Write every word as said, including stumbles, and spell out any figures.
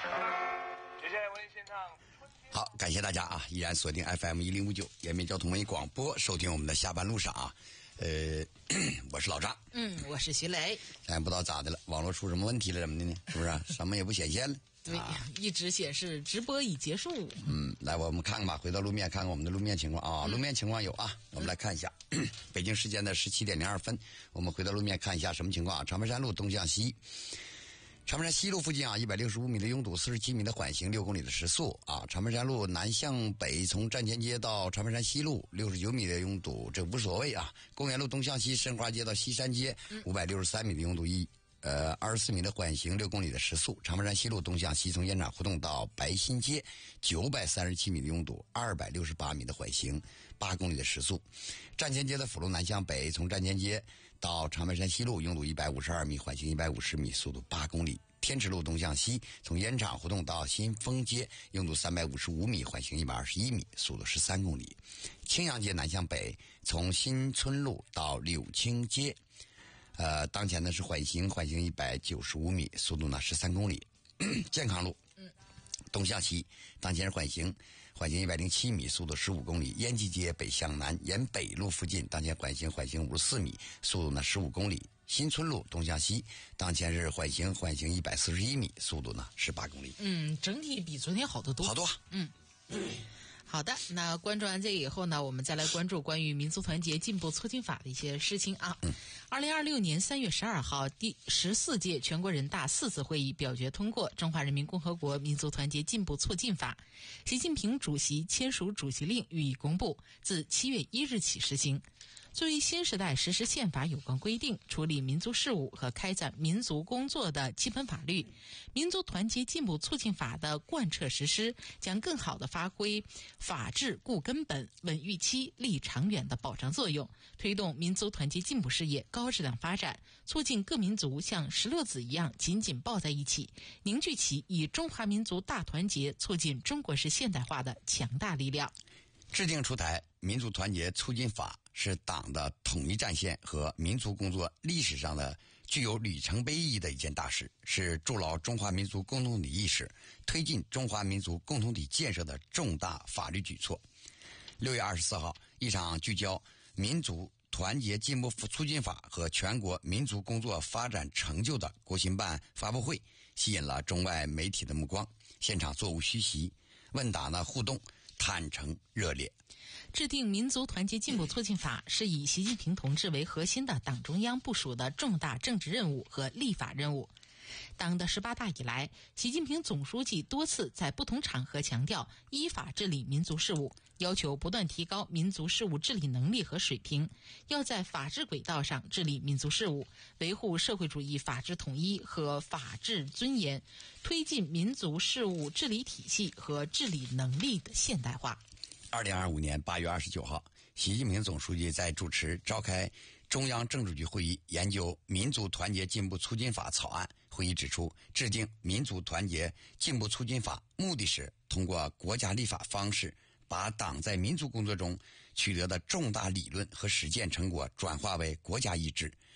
接下来为您献唱。 好，感谢大家啊，依然锁定 F M 一零五九人民交通文艺广播，收听我们的下班路上啊。呃，我是老张， 嗯，我是徐磊。 咱不知道咋的了，网络出什么问题了，怎么的呢？是不是？什么也不显现了。 对， 啊、 一直显示直播已结束。 嗯，来，我们看看吧，回到路面，看看我们的路面情况啊。嗯、路面情况有啊，我们来看一下。嗯、北京时间的十七点零二分，我们回到路面看一下什么情况啊？长白山路东向西。长白山西路附近啊，一百六十五米的拥堵，四十七米的缓行，六公里的时速啊。长白山路南向北，从站前街到长白山西路，六十九米的拥堵，这无所谓啊。公园路东向西，申花街到西山街，五百六十三米的拥堵，一呃二十四米的缓行，六公里的时速。长白山西路东向西，从烟厂胡同到白新街，九百三十七米的拥堵，二百六十八米的缓行，八公里的时速。站前街的辅路南向北，从站前街到长白山西路拥堵一百五十二米，缓行一百五十米，速度八公里。天池路东向西，从烟厂胡同到新丰街拥堵三百五十五米，缓行一百二十一米，速度十三公里。青阳街南向北，从新村路到柳青街，呃，当前呢是缓行，缓行一百九十五米，速度呢十三公里。健康路，嗯，东向西，当前是缓行，缓行一百零七米，速度十五公里。烟气街北向南，沿北路附近，当前缓行，缓行五十四米，速度呢十五公里。新村路东向西，当前是缓行，缓行一百四十一米，速度呢十八公里。 嗯，整体比昨天好得多。 好多。 嗯。好的，那关注完这个以后呢，我们再来关注关于民族团结进步促进法的一些事情啊。二零二六年三月十二号，第十四届全国人大四次会议表决通过《中华人民共和国民族团结进步促进法》，习近平主席签署主席令予以公布，自七月一日起实行。作为新时代实施宪法有关规定、处理民族事务和开展民族工作的基本法律，民族团结进步促进法的贯彻实施，将更好地发挥法治固根本、稳预期、立长远的保障作用，推动民族团结进步事业高质量发展，促进各民族像石榴籽一样紧紧抱在一起，凝聚起以中华民族大团结促进中国式现代化的强大力量。 制定出台民族团结促进法，是党的统一战线和民族工作历史上的具有里程碑意义的一件大事，是筑牢中华民族共同体意识、推进中华民族共同体建设的重大法律举措。六月二十四号，一场聚焦民族团结进步促进法和全国民族工作发展成就的国新办发布会，吸引了中外媒体的目光。现场座无虚席，问答呢互动坦诚热烈。 制定民族团结进步促进法是以习近平同志为核心的党中央部署的重大政治任务和立法任务。党的十八大以来，习近平总书记多次在不同场合强调依法治理民族事务，要求不断提高民族事务治理能力和水平，要在法治轨道上治理民族事务，维护社会主义法治统一和法治尊严，推进民族事务治理体系和治理能力的现代化。 二零二五年八月二十九号，习近平总书记在主持召开中央政治局会议，研究民族团结进步促进法草案。会议指出，制定民族团结进步促进法，目的是通过国家立法方式，把党在民族工作中取得的重大理论和实践成果转化为国家意志，